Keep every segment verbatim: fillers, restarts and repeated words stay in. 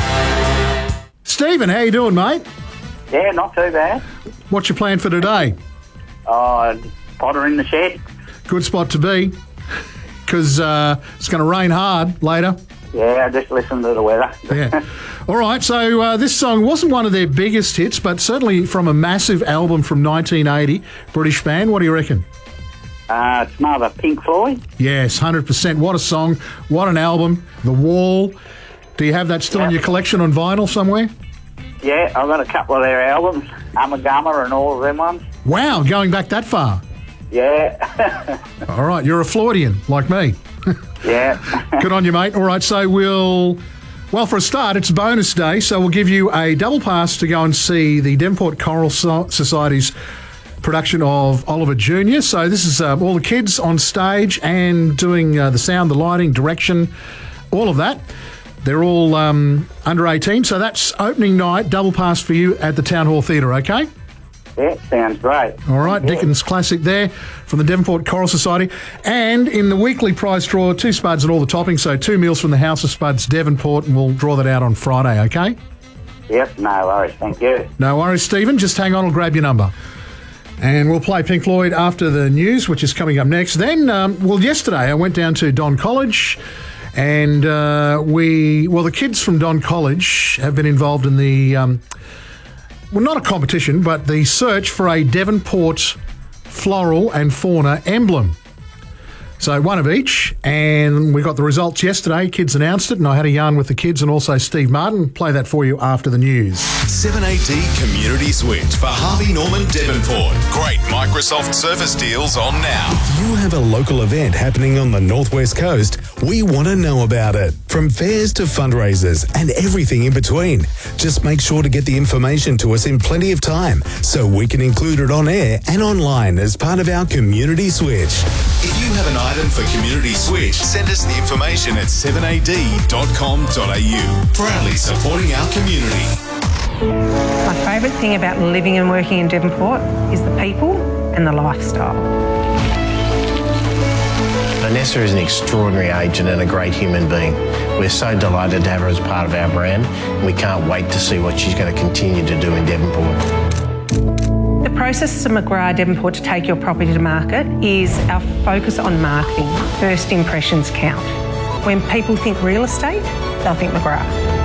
Stephen, how you doing, mate? Yeah, not too bad. What's your plan for today? Uh, potter in the shed. Good spot to be, because uh, it's going to rain hard later. Yeah, just listen to the weather. Yeah. All right, so uh, this song wasn't one of their biggest hits, but certainly from a massive album from nineteen eighty, British band. What do you reckon? Uh, it's Mother Pink Floyd. Yes, one hundred percent. What a song. What an album. The Wall. Do you have that still Yeah. in your collection on vinyl somewhere? Yeah, I've got a couple of their albums, Ummagumma and all of them ones. Wow, going back that far. Yeah. All right, you're a Floydian, like me. Yeah. Good on you, mate. All right, so we'll... Well, for a start, it's bonus day, so we'll give you a double pass to go and see the Devonport Choral so- Society's production of Oliver Junior So this is uh, all the kids on stage and doing uh, the sound, the lighting, direction, all of that. They're all um, under eighteen, so that's opening night, double pass for you at the Town Hall Theatre, okay? Yeah, sounds great. All right, Yeah. Dickens Classic there from the Devonport Choral Society. And in the weekly prize draw, two spuds and all the toppings, so two meals from the House of Spuds, Devonport, and we'll draw that out on Friday, okay? Yep, no worries, thank you. No worries, Stephen. Just hang on, I'll grab your number. And we'll play Pink Floyd after the news, which is coming up next. Then, um, well, yesterday I went down to Don College, and uh, we, well, the kids from Don College have been involved in the, um, well, not a competition, but the search for a Devonport floral and fauna emblem. So one of each, and we got the results yesterday. Kids announced it, and I had a yarn with the kids and also Steve Martin. Play that for you after the news. seven A D Community Switch for Harvey Norman Devonport. Great Microsoft Surface deals on now. If you have a local event happening on the Northwest Coast, we want to know about it. From fairs to fundraisers and everything in between. Just make sure to get the information to us in plenty of time so we can include it on air and online as part of our Community Switch. If you have an item for Community Switch, send us the information at seven a d dot com dot a u. Proudly supporting our community. My favourite thing about living and working in Devonport is the people and the lifestyle. Vanessa is an extraordinary agent and a great human being. We're so delighted to have her as part of our brand, and we can't wait to see what she's going to continue to do in Devonport. The process of McGrath Devonport to take your property to market is our focus on marketing. First impressions count. When people think real estate, they'll think McGrath.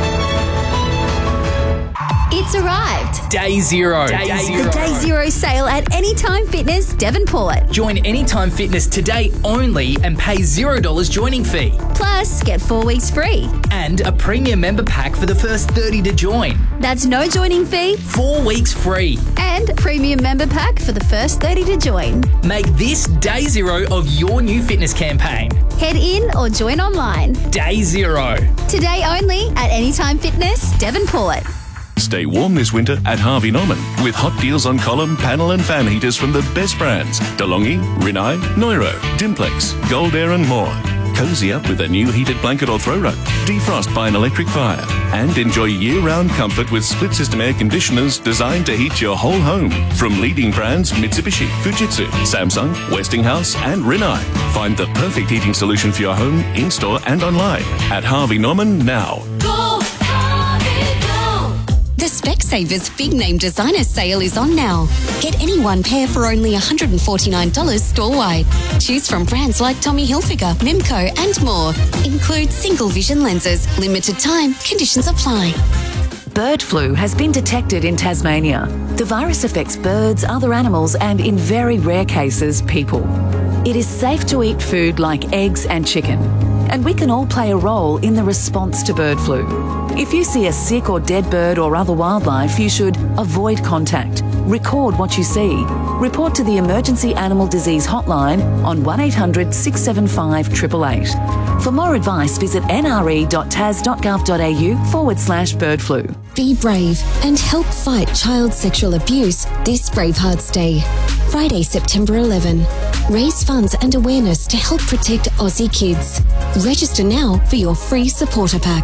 It's arrived. Day Zero. Day Day Zero. The Day Zero sale at Anytime Fitness Devonport. Join Anytime Fitness today only and pay zero dollars joining fee. Plus, get four weeks free. And a premium member pack for the first thirty to join. That's no joining fee. Four weeks free. And a premium member pack for the first thirty to join. Make this Day Zero of your new fitness campaign. Head in or join online. Day Zero. Today only at Anytime Fitness Devonport. Stay warm this winter at Harvey Norman with hot deals on column, panel and fan heaters from the best brands. DeLonghi, Rinnai, Neuro, Dimplex, Gold Air and more. Cozy up with a new heated blanket or throw rug. Defrost by an electric fire. And enjoy year-round comfort with split-system air conditioners designed to heat your whole home. From leading brands Mitsubishi, Fujitsu, Samsung, Westinghouse and Rinnai. Find the perfect heating solution for your home, in-store and online at Harvey Norman now. Go, Harvey, go! The Specsavers Big Name Designer Sale is on now. Get any one pair for only one hundred forty-nine dollars store-wide. Choose from brands like Tommy Hilfiger, Mimco and more. Include single vision lenses. Limited time. Conditions apply. Bird flu has been detected in Tasmania. The virus affects birds, other animals and, in very rare cases, people. It is safe to eat food like eggs and chicken. And we can all play a role in the response to bird flu. If you see a sick or dead bird or other wildlife, you should avoid contact, record what you see, report to the Emergency Animal Disease Hotline on one eight hundred six seven five eight eight eight. For more advice, visit nre.tas.gov.au forward slash bird flu. Be brave and help fight child sexual abuse this Bravehearts Day. Friday, September eleventh. Raise funds and awareness to help protect Aussie kids. Register now for your free supporter pack.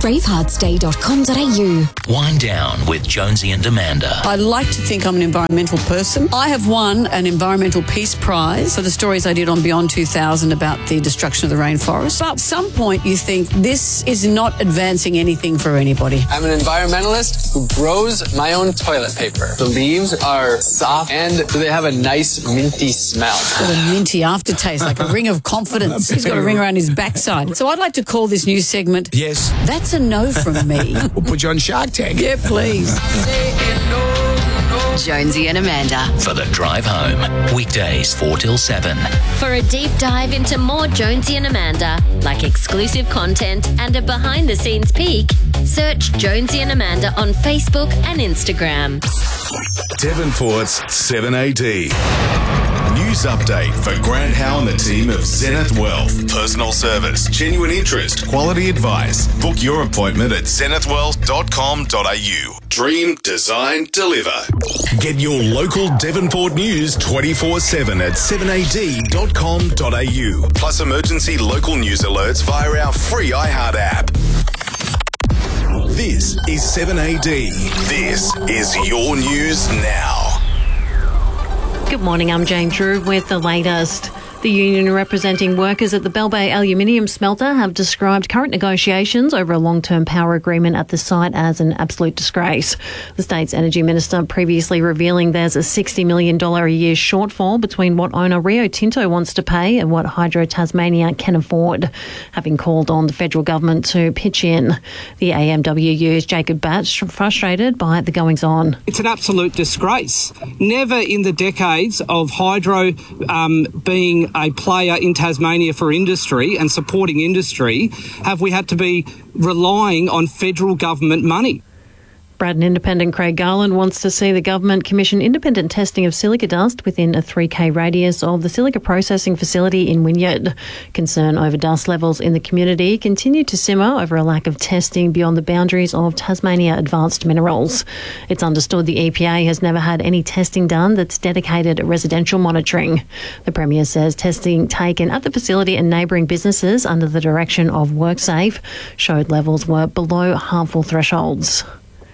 bravehearts day dot com dot a u. Wind down with Jonesy and Amanda. I like to think I'm an environmental person. I have won an Environmental Peace Prize for the stories I did on Beyond two thousand about the destruction of the rainforest. But at some point you think this is not advancing anything for anybody. I'm an environmentalist who grows my own toilet paper. The leaves are soft and they have a nice minty smell. It's got a minty aftertaste, like a ring of confidence. He's got a ring around his backside. So I'd like to call this new segment, Yes. That's a No from Me. We'll put you on Shark Tank. Yeah, please. Jonesy and Amanda. For the drive home. Weekdays four till seven. For a deep dive into more Jonesy and Amanda, like exclusive content and a behind-the-scenes peek, search Jonesy and Amanda on Facebook and Instagram. Devonport's seven A D. News update for Grant Howe and the team of Zenith Wealth. Personal service, genuine interest, quality advice. Book your appointment at zenith wealth dot com dot a u. Dream, design, deliver. Get your local Devonport news twenty-four seven at seven a d dot com dot a u. Plus emergency local news alerts via our free iHeart app. This is seven A D. This is your news now. Good morning, I'm Jane Drew with the latest. The union representing workers at the Bell Bay aluminium smelter have described current negotiations over a long-term power agreement at the site as an absolute disgrace. The state's energy minister previously revealing there's a sixty million dollars a year shortfall between what owner Rio Tinto wants to pay and what Hydro Tasmania can afford, having called on the federal government to pitch in. The A M W U's Jacob Batch frustrated by the goings-on. It's an absolute disgrace. Never in the decades of Hydro um, being a player in Tasmania for industry and supporting industry have we had to be relying on federal government money. Braddon Independent Craig Garland wants to see the government commission independent testing of silica dust within a three k radius of the silica processing facility in Wynyard. Concern over dust levels in the community continue to simmer over a lack of testing beyond the boundaries of Tasmania Advanced Minerals. It's understood the E P A has never had any testing done that's dedicated to residential monitoring. The Premier says testing taken at the facility and neighbouring businesses under the direction of WorkSafe showed levels were below harmful thresholds.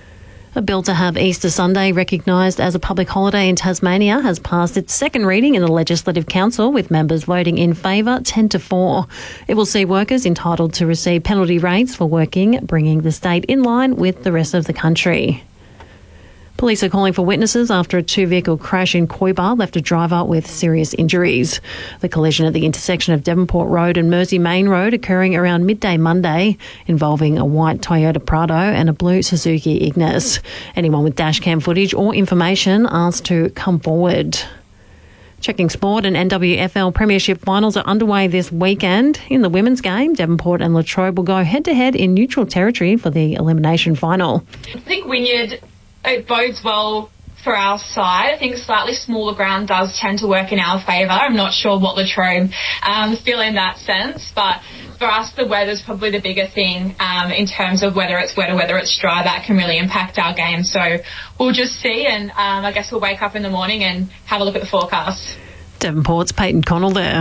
A bill to have Easter Sunday recognised as a public holiday in Tasmania has passed its second reading in the Legislative Council, with members voting in favour ten to four. It will see workers entitled to receive penalty rates for working, bringing the state in line with the rest of the country. Police are calling for witnesses after a two-vehicle crash in Coibar left a driver with serious injuries. The collision at the intersection of Devonport Road and Mersey Main Road occurring around midday Monday, involving a white Toyota Prado and a blue Suzuki Ignis. Anyone with dashcam footage or information asked to come forward. Checking sport, and N W F L Premiership finals are underway this weekend. In the women's game, Devonport and Latrobe will go head-to-head in neutral territory for the elimination final. I think Wynyard, it bodes well for our side. I think a slightly smaller ground does tend to work in our favour. I'm not sure what Latrobe um, feel in that sense, but for us, the weather's probably the bigger thing um, in terms of whether it's wet or whether it's dry. That can really impact our game. So we'll just see, and um, I guess we'll wake up in the morning and have a look at the forecast. Devonport's Peyton Connell there.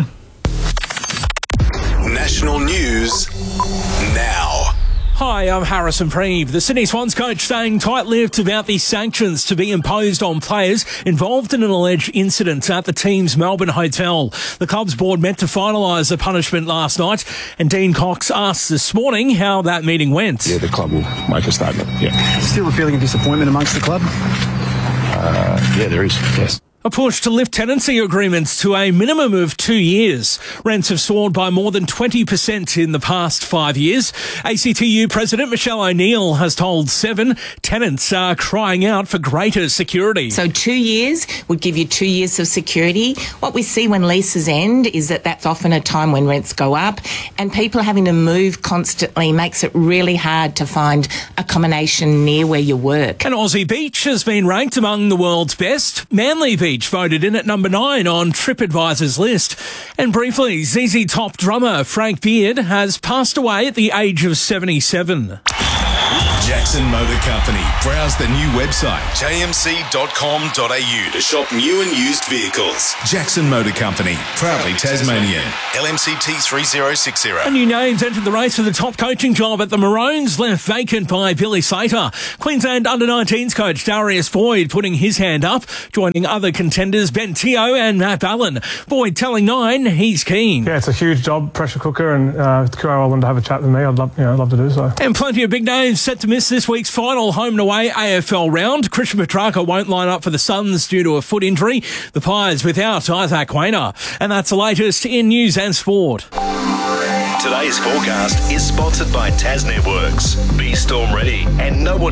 National news now. Hi, I'm Harrison Preeve. The Sydney Swans coach saying tight-lipped about the sanctions to be imposed on players involved in an alleged incident at the team's Melbourne hotel. The club's board met to finalise the punishment last night, and Dean Cox asked this morning how that meeting went. Yeah, the club will make a statement, yeah. Still a feeling of disappointment amongst the club? Uh, yeah, there is, yes. A push to lift tenancy agreements to a minimum of two years. Rents have soared by more than twenty percent in the past five years. A C T U President Michelle O'Neill has told Seven tenants are crying out for greater security. So two years would give you two years of security. What we see when leases end is that that's often a time when rents go up, and people having to move constantly makes it really hard to find accommodation near where you work. And Aussie Beach has been ranked among the world's best. Manly Beach voted in at number nine on TripAdvisor's list. And briefly, Z Z Top drummer Frank Beard has passed away at the age of seventy-seven. Jackson Motor Company. Browse the new website, j m c dot com dot a u, to shop new and used vehicles. Jackson Motor Company, proudly Tasmanian. L M C T three zero six zero. A new names entered the race for the top coaching job at the Maroons, left vacant by Billy Slater. Queensland under nineteens coach Darius Boyd putting his hand up, joining other contenders Ben Teo and Matt Allen. Boyd telling Nine he's keen. Yeah, it's a huge job, pressure cooker, and uh, if Q R L wanted to have a chat with me, I'd love, you know, I'd love to do so. And plenty of big names set to miss this week's final home and away A F L round. Christian Petrarca won't line up for the Suns due to a foot injury. The Pies without Isaac Wainer. And that's the latest in news and sport. Today's forecast is sponsored by Tas Networks. Be storm ready and know what